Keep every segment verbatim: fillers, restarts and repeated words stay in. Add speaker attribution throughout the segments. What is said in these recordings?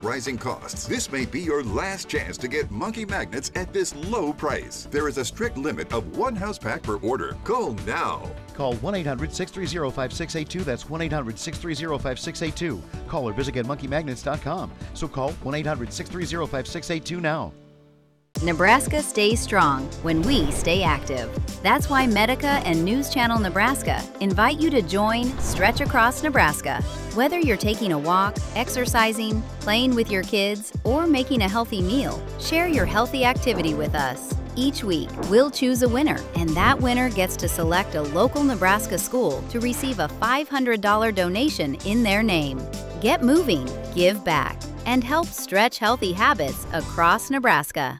Speaker 1: Rising costs. This may be your last chance to get monkey magnets at this low price. There is a strict limit of one house pack per order. Call now.
Speaker 2: Call one eight hundred, six three zero, five six eight two. That's one eight hundred, six three zero, five six eight two. Call or visit get monkey magnets dot com. So call one eight hundred, six three zero, five six eight two now.
Speaker 3: Nebraska stays strong when we stay active. That's why Medica and News Channel Nebraska invite you to join Stretch Across Nebraska. Whether you're taking a walk, exercising, playing with your kids, or making a healthy meal, share your healthy activity with us. Each week, we'll choose a winner, and that winner gets to select a local Nebraska school to receive a five hundred dollars donation in their name. Get moving, give back, and help stretch healthy habits across Nebraska.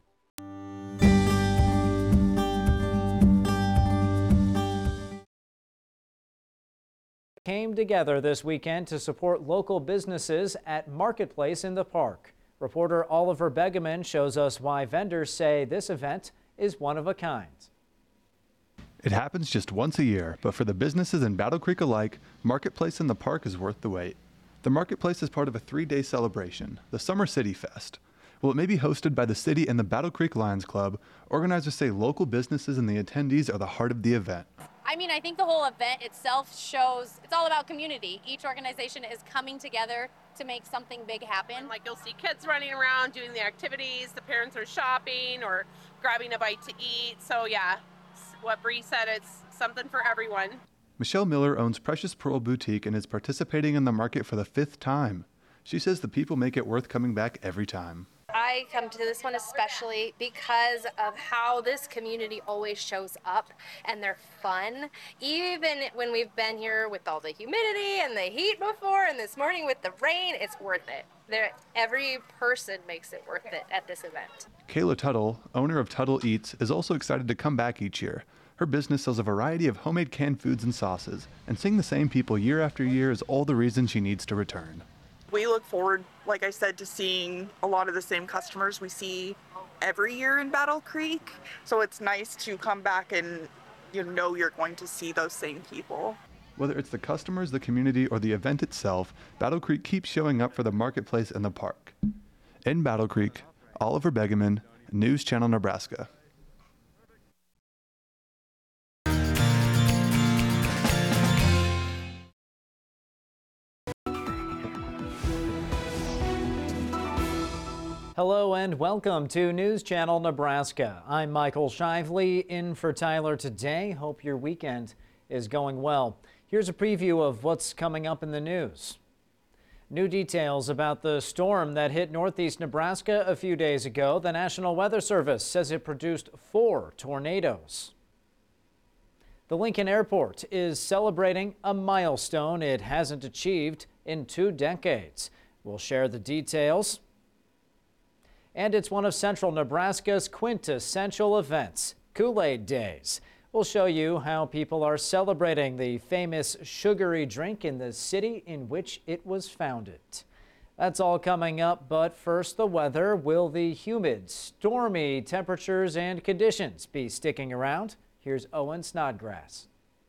Speaker 4: Came together this weekend to support local businesses at Marketplace in the Park. Reporter Oliver Begeman shows us why vendors say this event is one of a kind.
Speaker 5: It happens just once a year, but for the businesses in Battle Creek alike, Marketplace in the Park is worth the wait. The Marketplace is part of a three-day celebration, the Summer City Fest. While it may be hosted by the city and the Battle Creek Lions Club, organizers say local businesses and the attendees are the heart of the event.
Speaker 6: I mean, I think the whole event itself shows it's all about community. Each organization is coming together to make something big happen.
Speaker 7: Like you'll see kids running around doing the activities, the parents are shopping or grabbing a bite to eat. So yeah, what Bree said, it's something for everyone.
Speaker 5: Michelle Miller owns Precious Pearl Boutique and is participating in the market for the fifth time. She says the people make it worth coming back every time.
Speaker 8: I come to this one especially because of how this community always shows up, and they're fun. Even when we've been here with all the humidity and the heat before, and this morning with the rain, it's worth it. They're, every person makes it worth it at this event.
Speaker 5: Kayla Tuttle, owner of Tuttle Eats, is also excited to come back each year. Her business sells a variety of homemade canned foods and sauces, and seeing the same people year after year is all the reason she needs to return.
Speaker 9: We look forward, like I said, to seeing a lot of the same customers we see every year in Battle Creek. So it's nice to come back and you know you're going to see those same people.
Speaker 5: Whether it's the customers, the community, or the event itself, Battle Creek keeps showing up for the Marketplace in the park. In Battle Creek, Oliver Begeman, News Channel Nebraska.
Speaker 4: Hello and welcome to News Channel Nebraska. I'm Michael Shively in for Tyler today. Hope your weekend is going well. Here's a preview of what's coming up in the news. New details about the storm that hit northeast Nebraska a few days ago. The National Weather Service says it produced four tornadoes. The Lincoln Airport is celebrating a milestone it hasn't achieved in two decades. We'll share the details. And it's one of Central Nebraska's quintessential events, Kool-Aid Days. We'll show you how people are celebrating the famous sugary drink in the city in which it was founded. That's all coming up, but first the weather. Will the humid, stormy temperatures and conditions be sticking around? Here's Owen Snodgrass.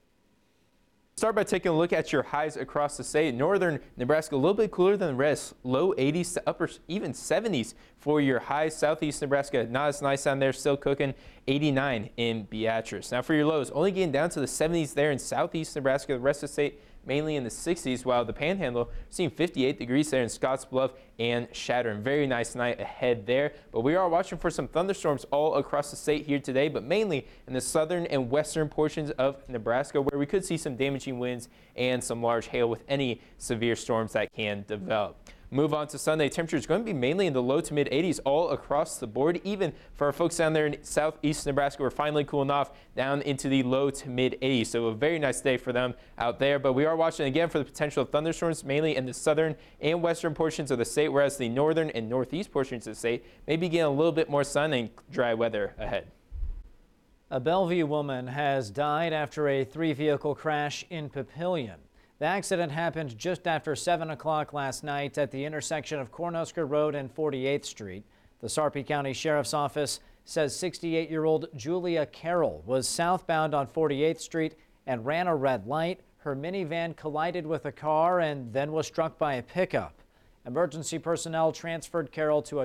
Speaker 10: Start by taking a look at your highs across the state. Northern Nebraska a little bit cooler than the rest. Low eighties to upper even seventies for your highs. Southeast Nebraska not as nice down there, still cooking. eighty-nine in Beatrice. Now for your lows, only getting down to the seventies there in southeast Nebraska. The rest of the state mainly in the sixties, while the Panhandle seeing fifty-eight degrees there in Scottsbluff and Chadron. Very nice night ahead there, but we are watching for some thunderstorms all across the state here today, but mainly in the southern and western portions of Nebraska, where we could see some damaging winds and some large hail with any severe storms that can develop. Move on to Sunday. Temperature is going to be mainly in the low to mid eighties all across the board. Even for our folks down there in southeast Nebraska, we're finally cooling off down into the low to mid eighties. So a very nice day for them out there. But we are watching again for the potential of thunderstorms, mainly in the southern and western portions of the state, whereas the northern and northeast portions of the state may be getting a little bit more sun and dry weather ahead.
Speaker 4: A Bellevue woman has died after a three-vehicle crash in Papillion. The accident happened just after seven o'clock last night at the intersection of Cornhusker Road and forty-eighth Street. The Sarpy County Sheriff's Office says sixty-eight-year-old Julia Carroll was southbound on forty-eighth Street and ran a red light. Her minivan collided with a car and then was struck by a pickup. Emergency personnel transferred Carol to a